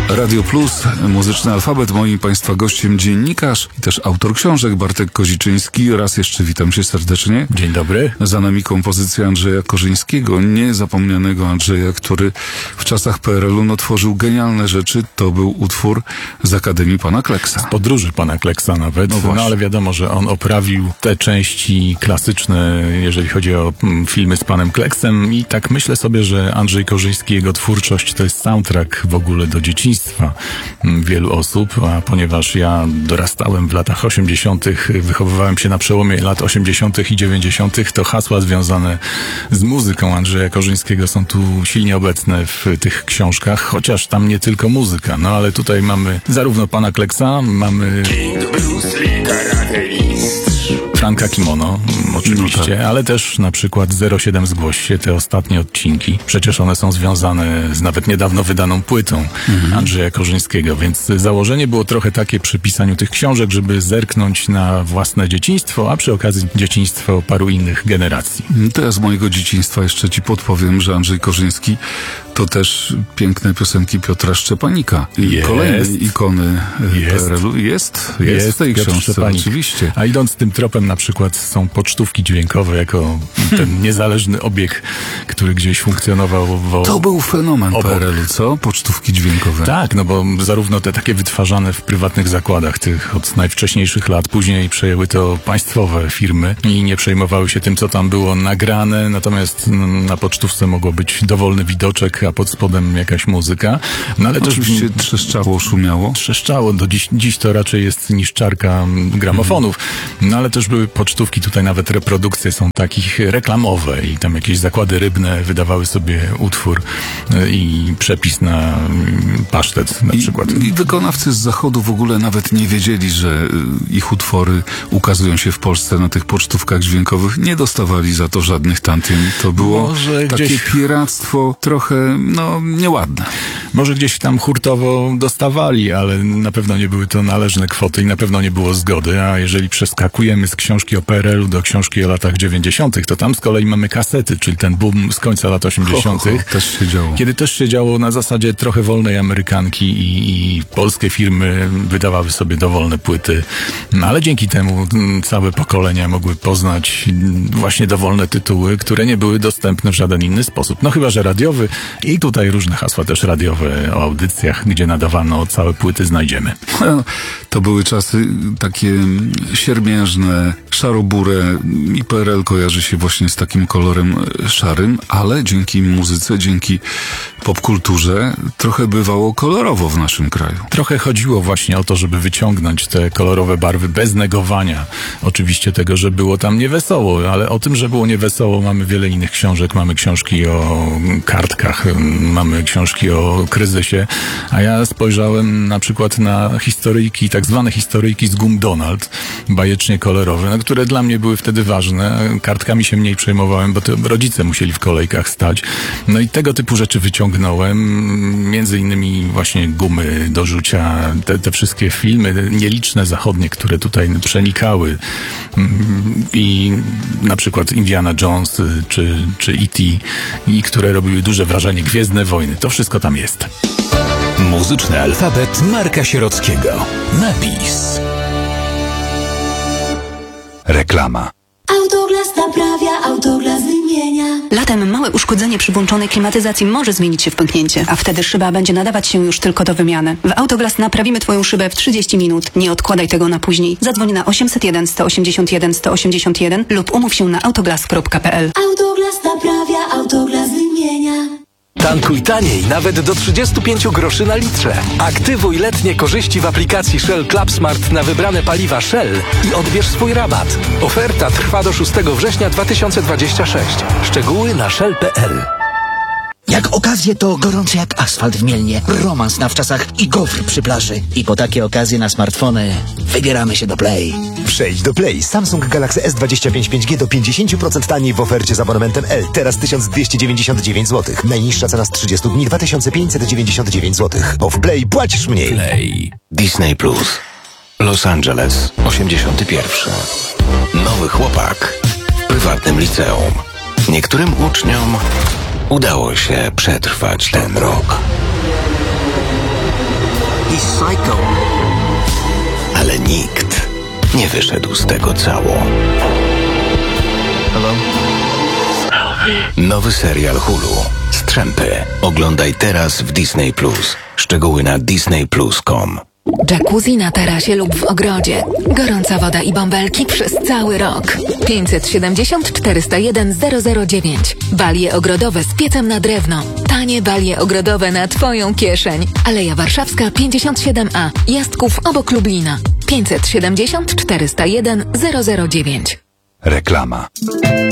Radio Plus, Muzyczny Alfabet. Moim Państwa gościem dziennikarz i też autor książek Bartek Koziczyński. Raz jeszcze witam się serdecznie. Dzień dobry. Za nami kompozycja Andrzeja Korzyńskiego, niezapomnianego Andrzeja, który w czasach PRL-u tworzył genialne rzeczy. To był utwór z Akademii Pana Kleksa. Z podróży Pana Kleksa nawet. No ale wiadomo, że on oprawił te części klasyczne, jeżeli chodzi o filmy z Panem Kleksem, i tak myślę sobie, że Andrzej Korzyński, jego twórczość to jest soundtrack w ogóle do dzieciństwa wielu osób, a ponieważ ja dorastałem w latach 80., wychowywałem się na przełomie lat 80. i 90., to hasła związane z muzyką Andrzeja Korzyńskiego są tu silnie obecne w tych książkach, chociaż tam nie tylko muzyka, no ale tutaj mamy zarówno Pana Kleksa, mamy Franka Kimono, oczywiście, no tak, ale też na przykład 07 Zgłoś się, te ostatnie odcinki. Przecież one są związane z nawet niedawno wydaną płytą Andrzeja Korzyńskiego, więc założenie było trochę takie przy pisaniu tych książek, żeby zerknąć na własne dzieciństwo, a przy okazji dzieciństwo paru innych generacji. To ja z mojego dzieciństwa jeszcze ci podpowiem, że Andrzej Korzyński to też piękne piosenki Piotra Szczepanika. I kolejnej ikony PRL-u jest w tej książce, oczywiście. A idąc tym tropem, na przykład są pocztówki dźwiękowe jako ten niezależny obieg, który gdzieś funkcjonował To był fenomen PRL-u, co? Pocztówki dźwiękowe. Tak, no bo zarówno te takie wytwarzane w prywatnych zakładach, tych od najwcześniejszych lat, później przejęły to państwowe firmy i nie przejmowały się tym, co tam było nagrane, natomiast na pocztówce mogło być dowolny widoczek, a pod spodem jakaś muzyka. No ale oczywiście też trzeszczało, szumiało. Trzeszczało, dziś to raczej jest niszczarka gramofonów, no ale też były pocztówki, tutaj nawet reprodukcje są takich reklamowe i tam jakieś zakłady rybne wydawały sobie utwór i przepis na pasztet na przykład. I wykonawcy z zachodu w ogóle nawet nie wiedzieli, że ich utwory ukazują się w Polsce na tych pocztówkach dźwiękowych. Nie dostawali za to żadnych tantiem. To było takie piractwo trochę, nieładne. Może gdzieś tam hurtowo dostawali, ale na pewno nie były to należne kwoty i na pewno nie było zgody, a jeżeli przeskakujemy z książki o PRL-u do książki o latach 90., to tam z kolei mamy kasety, czyli ten boom z końca lat 80. Też się działo. Kiedy też się działo na zasadzie trochę wolnej amerykanki i polskie firmy wydawały sobie dowolne płyty, no ale dzięki temu całe pokolenia mogły poznać właśnie dowolne tytuły, które nie były dostępne w żaden inny sposób. No chyba że radiowy i tutaj różne hasła też radiowe o audycjach, gdzie nadawano całe płyty znajdziemy. To były czasy takie siermiężne, szarobure i PRL kojarzy się właśnie z takim kolorem szarym, ale dzięki muzyce, dzięki popkulturze trochę bywało kolorowo w naszym kraju. Trochę chodziło właśnie o to, żeby wyciągnąć te kolorowe barwy bez negowania oczywiście tego, że było tam niewesoło, ale o tym, że było niewesoło mamy wiele innych książek. Mamy książki o kartkach, mamy książki o kryzysie, a ja spojrzałem na przykład na historyjki, tak zwane historyjki z gum Donald, bajecznie kolorowe, które dla mnie były wtedy ważne. Kartkami się mniej przejmowałem, bo to rodzice musieli w kolejkach stać. No i tego typu rzeczy wyciągnąłem, między innymi właśnie gumy do rzucia, te wszystkie filmy nieliczne zachodnie, które tutaj przenikały i na przykład Indiana Jones czy E.T. i które robiły duże wrażenie, Gwiezdne Wojny. To wszystko tam jest. Muzyczny alfabet Marka Sierockiego. Napis. Reklama. Autoglas naprawia, Autoglas wymienia. Latem małe uszkodzenie przy włączonej klimatyzacji może zmienić się w pęknięcie, a wtedy szyba będzie nadawać się już tylko do wymiany. W Autoglas naprawimy Twoją szybę w 30 minut. Nie odkładaj tego na później. Zadzwoń na 801 181 181 lub umów się na autoglas.pl. Autoglas naprawia, Autoglas wymienia. Tankuj taniej, nawet do 35 groszy na litrze. Aktywuj letnie korzyści w aplikacji Shell Club Smart na wybrane paliwa Shell i odbierz swój rabat. Oferta trwa do 6 września 2026. Szczegóły na shell.pl. Jak okazje to gorące jak asfalt w Mielnie, romans na wczasach i gofr przy plaży. I po takie okazje na smartfony wybieramy się do Play. Przejdź do Play. Samsung Galaxy S25 5G do 50% taniej w ofercie z abonamentem L. Teraz 1299 zł. Najniższa cena z 30 dni 2599 zł. Bo w Play płacisz mniej. Play. Disney Plus. Los Angeles 81. Nowy chłopak w prywatnym liceum. Niektórym uczniom udało się przetrwać ten rok. nie wyszedł z tego cało. Nowy serial Hulu. Strzępy. Oglądaj teraz w Disney+. Szczegóły na disneyplus.com. Jacuzzi na tarasie lub w ogrodzie. Gorąca woda i bąbelki przez cały rok. 570 401 009. Balie ogrodowe z piecem na drewno. Tanie balie ogrodowe na Twoją kieszeń. Aleja Warszawska 57A. Jasków obok Lublina. 570 401 009. Reklama.